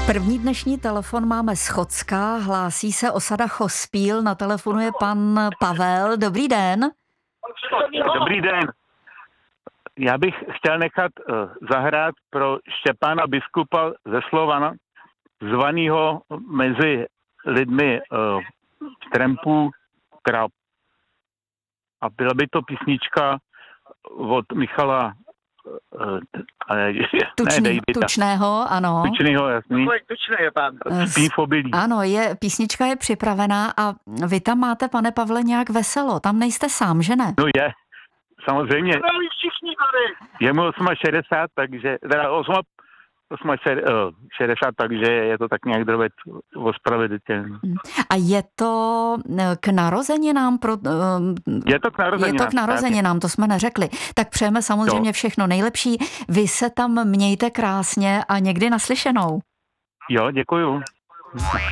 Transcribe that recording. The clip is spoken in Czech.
První dnešní telefon máme z Chocka, hlásí se osada Chospíl, na telefonu je pan Pavel. Dobrý den. Dobrý den. Já bych chtěl nechat zahrát pro Štěpána biskupa ze Slovana, zvanýho mezi lidmi trampů Krab. A byla by to písnička od Michala Tučného, ano. Tučného, jasný. Tučný je pan. Spífobilý. Ano, písnička je připravená a vy tam máte, pane Pavle, nějak veselo. Tam nejste sám, že ne? No je, samozřejmě. Všichni tady. Je mu 68, takže, teda 60, takže je to tak nějak drobet ospravedlitelný. A je to k narozeninám? Je to k narozeninám. Je to k narozeninám, to jsme neřekli. Tak přejeme samozřejmě všechno nejlepší. Vy se tam mějte krásně a někdy naslyšenou. Jo, děkuju.